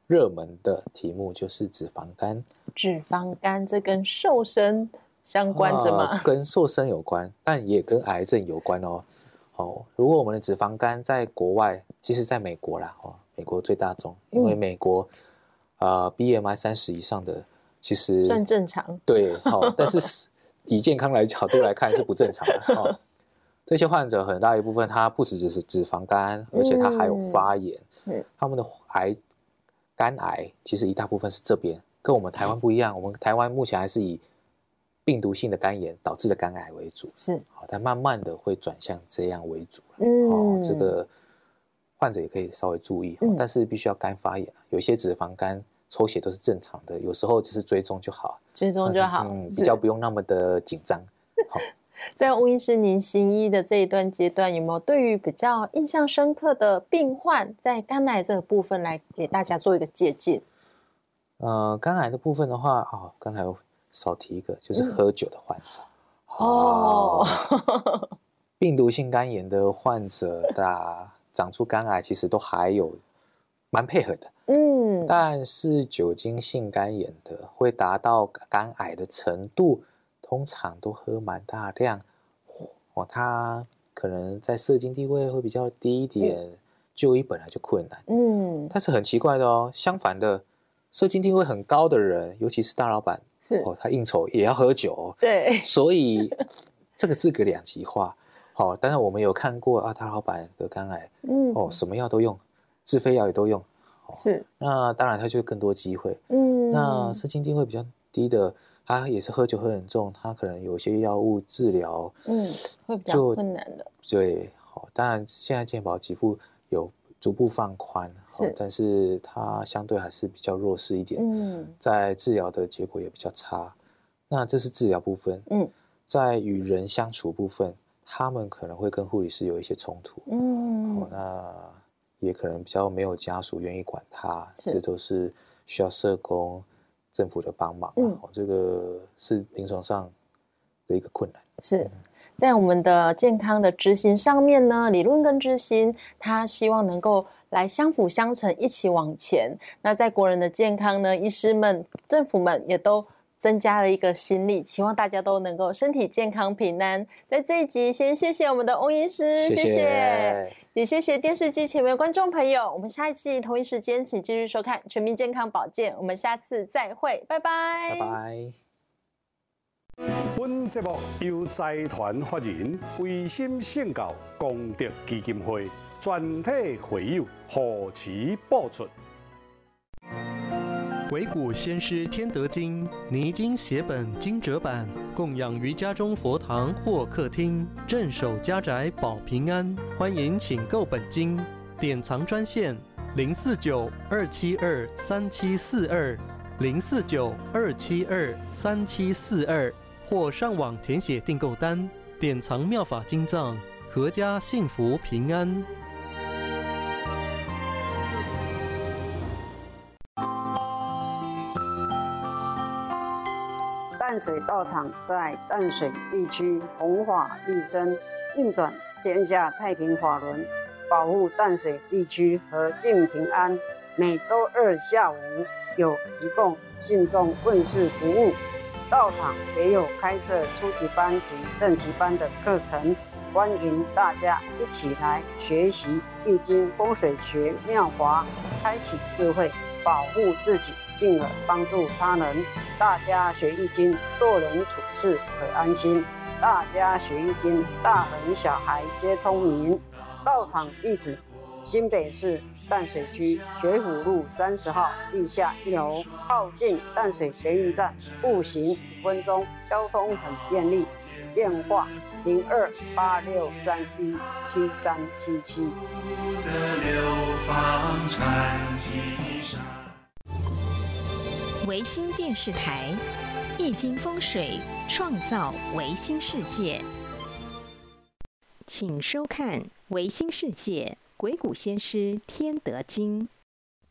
热门的题目就是脂肪肝。 脂肪肝这跟瘦身相关着吗？ 跟瘦身有关，但也跟癌症有关哦。如果我们的脂肪肝在国外，其实在美国啦，美国最大宗，因为美国BMI 30以上的其实算正常。 对，但是以健康角度来看是不正常的。这些患者很大一部分，他不只是脂肪肝，而且他还有发炎。他们的肝癌其实一大部分是这边，跟我们台湾不一样。我们台湾目前还是以病毒性的肝炎导致的肝癌为主， 是， 但慢慢的会转向这样为主这个患者也可以稍微注意，但是必须要肝发炎，有些脂肪肝抽血都是正常的，有时候只是追踪就好， 追踪就好， 比较不用那么的紧张。 在翁医师您行医的这一段阶段，有没有对于比较印象深刻的病患，在肝癌这个部分来给大家做一个借鉴？ 肝癌的部分的话，刚才有少提一个，就是喝酒的患者。病毒性肝炎的患者长出肝癌，其实都还有蛮配合的。但是酒精性肝炎的会达到肝癌的程度，通常都喝蛮大量，他可能在社经地位会比较低一点，就医本来就困难。但是很奇怪的哦，相反的，社经地位很高的人，尤其是大老板，他应酬也要喝酒， 对， 所以这个是个两极化。当然我们有看过大老板得肝癌，什么药都用，自费药也都用， 是， 那当然他就更多机会。那社经地位比较低的，他也是喝酒喝很重，他可能有些药物治疗， 会比较困难的。 对，当然现在健保给付有逐步放宽，但是它相对还是比较弱势一点，在治疗的结果也比较差。那这是治疗部分，在与人相处部分，他们可能会跟护理师有一些冲突，那也可能比较没有家属愿意管他，这都是需要社工、政府的帮忙，这个是临床上的一个困难。 是。在我们的健康的执行上面呢，理论跟执行，他希望能够来相辅相成，一起往前。那在国人的健康呢，医师们、政府们也都增加了一个心力，希望大家都能够身体健康平安。在这一集，先谢谢我们的翁医师，谢谢，也谢谢电视机前面的观众朋友。我们下一季同一时间，请继续收看《全民健康保健》，我们下次再会，拜拜， 拜拜。 本节目由财团法人维心圣教功德基金会全体会友护持播出。 鬼谷先师天德经拟经写本经折版，供养于家中佛堂或客厅，镇守家宅保平安。欢迎请购本经，典藏专线049-272-3742，049-272-3742，或上网填写订购单，典藏妙法经藏，阖家幸福平安。 淡水道场在淡水地区弘法利生，运转天下太平法轮，保护淡水地区和静平安。每周二下午有提供信众问事服务，道场也有开设初级班及正级班的课程，欢迎大家一起来学习易经风水学妙法，开启智慧，保护自己，进而帮助他人。大家学易经，做人处事可安心。大家学易经，大人小孩皆聪明。道场地址：新北市淡水区学府路30号地下1楼，靠近淡水捷运站，步行5分钟，交通很便利。电话0286317377。 维新电视台，易经风水，创造维新世界。请收看《维新世界》鬼谷先师天德经。